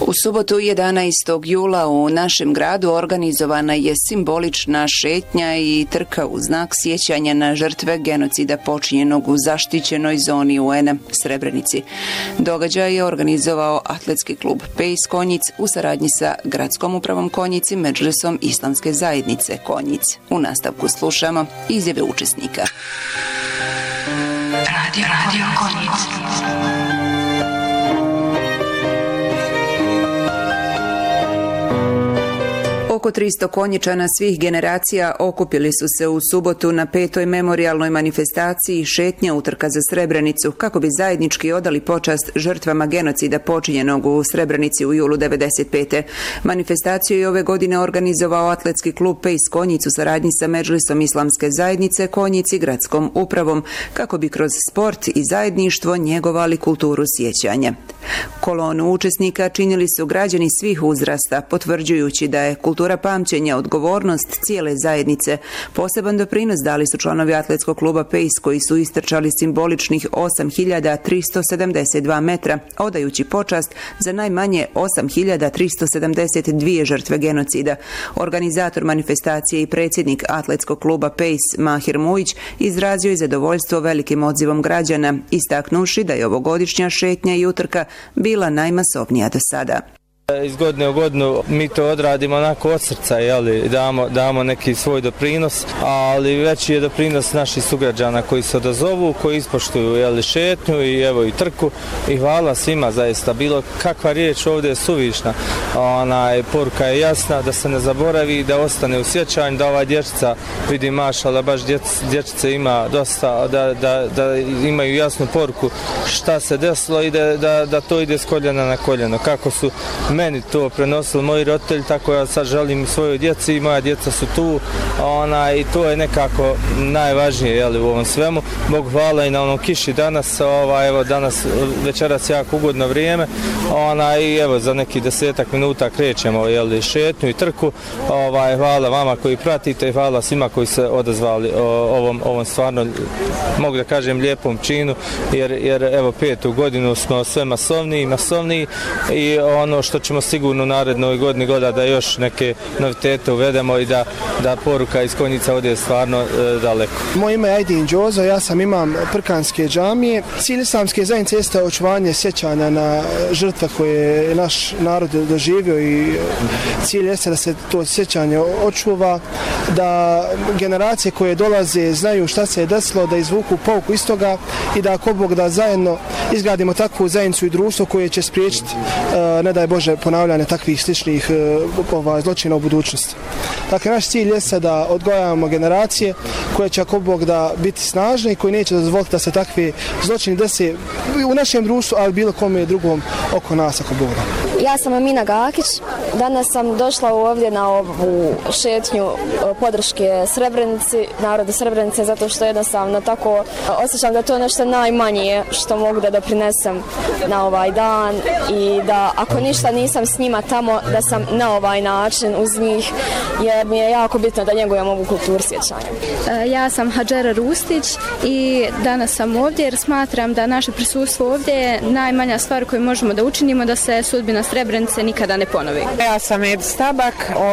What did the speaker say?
U subotu 11. jula u našem gradu organizovana je simbolična šetnja i trka u znak sjećanja na žrtve genocida počinjenog u zaštićenoj zoni UN-a Srebrenici. Događaj je organizovao atletski klub Pejs Konjic u saradnji sa Gradskom upravom Konjic i Medžlisom Islamske zajednice Konjic. U nastavku slušamo izjave učesnika. Radio Konjic. Oko 300 Konjičana svih generacija okupili su se u subotu na 5. memorijalnoj manifestaciji šetnja utrka za Srebrenicu kako bi zajednički odali počast žrtvama genocida počinjenog u Srebrenici u julu 1995. Manifestaciju je ove godine organizovao atletski klub Pejs Konjic u saradnji sa Medžlisom Islamske zajednice Konjic i Gradskom upravom kako bi kroz sport i zajedništvo njegovali kulturu sjećanja. Kolonu učesnika činili su građani svih uzrasta, potvrđujući da je kultura pamćenja odgovornost cijele zajednice. Poseban doprinos dali su članovi atletskog kluba Pejs koji su istrčali simboličnih 8.372 metra, odajući počast za najmanje 8.372 žrtve genocida. Organizator manifestacije i predsjednik atletskog kluba Pejs Mahir Mujić izrazio je zadovoljstvo velikim odzivom građana, istaknuvši da je ovogodišnja šetnja i utrka bila najmasovnija do sada. Iz godine u godinu mi to odradimo onako od srca, damo neki svoj doprinos, ali veći je doprinos naših sugrađana koji se odazovu, koji ispoštuju šetnju i trku i hvala svima zaista. Bilo kakva riječ ovdje je suvišna, poruka je jasna da se ne zaboravi, da ostane u sjećanju, da ova dječica vidi mašala, baš dječice ima dosta, da imaju jasnu poruku šta se desilo i da to ide s koljena na koljeno. Kako su meni to prenosili moji roditelji, tako ja sad želim svojoj djeci i moja djeca su tu i to je nekako najvažnije u ovom svemu. Bogu hvala i na onom kiši danas, danas večeras jako ugodno vrijeme i za nekih 10 minuta krećemo šetnju i trku. Hvala vama koji pratite i hvala svima koji se odazvali ovom stvarno, mogu da kažem, lijepom činu, jer evo 5. godinu smo sve masovniji i ono što ćemo sigurno u narednoj godini da još neke novitete uvedemo i da poruka iz Konjica ode stvarno daleko. Moje ime je Aydin Džozo, ja sam imam Prkanske džamije. Cilj Islamske zajednice jeste očuvanje sjećanja na žrtve koje je naš narod doživio i cilj jeste da se to sjećanje očuva, da generacije koje dolaze znaju šta se je desilo, da izvuku pouku iz toga i da ako Bog da zajedno izgradimo takvu zajednicu i društvo koje će spriječiti, ne daj Bože, ponavljanje takvih sličnih zločina u budućnosti. Dakle, naš cilj jeste da odgojavamo generacije koje će ako Bog da biti snažne i koji neće dozvoliti da se takvi zločini dese u našem društvu, ali bilo kome drugom oko nas ako Bog da. Ja sam Amina Gakić. Danas sam došla ovdje na ovu šetnju podrške Srebrenici, narodu Srebrenice, zato što jednostavno tako osjećam da to je nešto najmanje što mogu da doprinesem na ovaj dan i da ako ništa nisam s njima tamo, da sam na ovaj način uz njih, jer mi je jako bitno da njegujemo ovu kulturu sjećanja. Ja sam Hadžera Rustić i danas sam ovdje jer smatram da naše prisustvo ovdje je najmanja stvar koju možemo da učinimo da se sudbina Srebrenice nikada ne ponovi. Ja sam Ed Stabak.